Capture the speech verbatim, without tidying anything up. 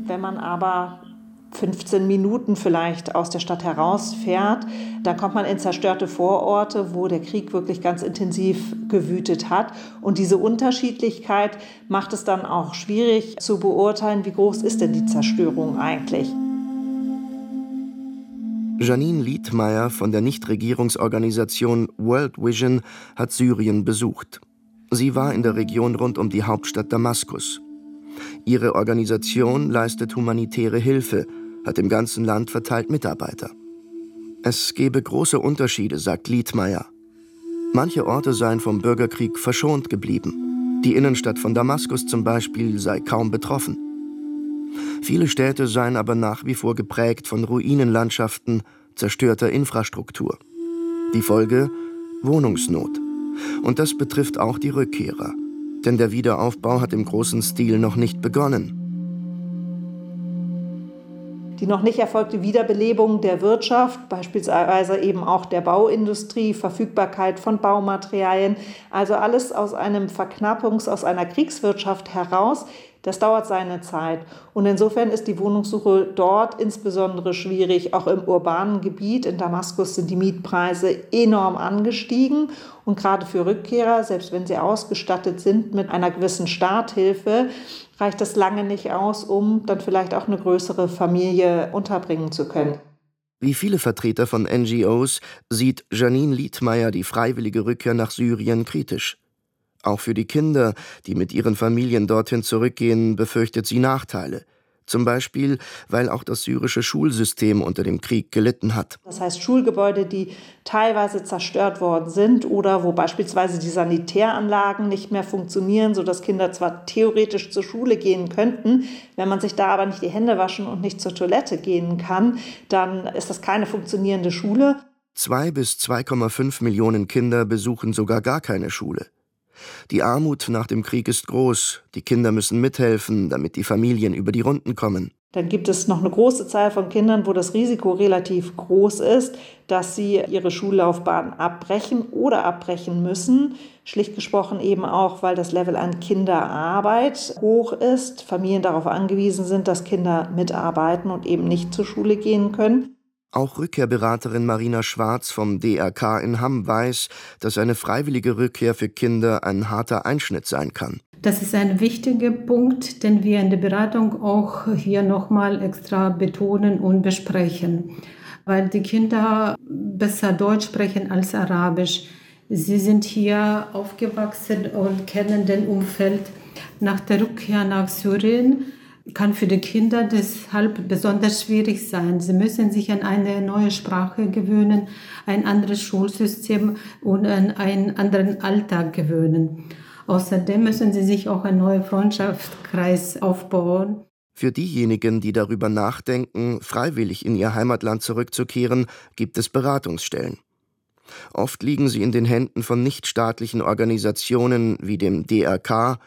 Wenn man aber fünfzehn Minuten vielleicht aus der Stadt herausfährt, dann kommt man in zerstörte Vororte, wo der Krieg wirklich ganz intensiv gewütet hat. Und diese Unterschiedlichkeit macht es dann auch schwierig zu beurteilen, wie groß ist denn die Zerstörung eigentlich. Janine Liedtmeier von der Nichtregierungsorganisation World Vision hat Syrien besucht. Sie war in der Region rund um die Hauptstadt Damaskus. Ihre Organisation leistet humanitäre Hilfe, hat im ganzen Land verteilt Mitarbeiter. Es gebe große Unterschiede, sagt Liedtmeier. Manche Orte seien vom Bürgerkrieg verschont geblieben. Die Innenstadt von Damaskus zum Beispiel sei kaum betroffen. Viele Städte seien aber nach wie vor geprägt von Ruinenlandschaften, zerstörter Infrastruktur. Die Folge? Wohnungsnot. Und das betrifft auch die Rückkehrer. Denn der Wiederaufbau hat im großen Stil noch nicht begonnen. Die noch nicht erfolgte Wiederbelebung der Wirtschaft, beispielsweise eben auch der Bauindustrie, Verfügbarkeit von Baumaterialien, also alles aus einem Verknappungs-, aus einer Kriegswirtschaft heraus, das dauert seine Zeit. Und insofern ist die Wohnungssuche dort insbesondere schwierig. Auch im urbanen Gebiet in Damaskus sind die Mietpreise enorm angestiegen. Und gerade für Rückkehrer, selbst wenn sie ausgestattet sind mit einer gewissen Starthilfe, reicht das lange nicht aus, um dann vielleicht auch eine größere Familie unterbringen zu können. Wie viele Vertreter von N G Os sieht Janine Liedtmeier die freiwillige Rückkehr nach Syrien kritisch. Auch für die Kinder, die mit ihren Familien dorthin zurückgehen, befürchtet sie Nachteile. Zum Beispiel, weil auch das syrische Schulsystem unter dem Krieg gelitten hat. Das heißt, Schulgebäude, die teilweise zerstört worden sind oder wo beispielsweise die Sanitäranlagen nicht mehr funktionieren, sodass Kinder zwar theoretisch zur Schule gehen könnten, wenn man sich da aber nicht die Hände waschen und nicht zur Toilette gehen kann, dann ist das keine funktionierende Schule. Zwei bis zwei Komma fünf Millionen Kinder besuchen sogar gar keine Schule. Die Armut nach dem Krieg ist groß. Die Kinder müssen mithelfen, damit die Familien über die Runden kommen. Dann gibt es noch eine große Zahl von Kindern, wo das Risiko relativ groß ist, dass sie ihre Schullaufbahn abbrechen oder abbrechen müssen. Schlicht gesprochen eben auch, weil das Level an Kinderarbeit hoch ist. Familien darauf angewiesen sind, dass Kinder mitarbeiten und eben nicht zur Schule gehen können. Auch Rückkehrberaterin Marina Schwarz vom D R K in Hamm weiß, dass eine freiwillige Rückkehr für Kinder ein harter Einschnitt sein kann. Das ist ein wichtiger Punkt, den wir in der Beratung auch hier nochmal extra betonen und besprechen. Weil die Kinder besser Deutsch sprechen als Arabisch. Sie sind hier aufgewachsen und kennen den Umfeld. Nach der Rückkehr nach Syrien kann für die Kinder deshalb besonders schwierig sein. Sie müssen sich an eine neue Sprache gewöhnen, ein anderes Schulsystem und an einen anderen Alltag gewöhnen. Außerdem müssen sie sich auch einen neuen Freundschaftskreis aufbauen. Für diejenigen, die darüber nachdenken, freiwillig in ihr Heimatland zurückzukehren, gibt es Beratungsstellen. Oft liegen sie in den Händen von nichtstaatlichen Organisationen wie dem D R K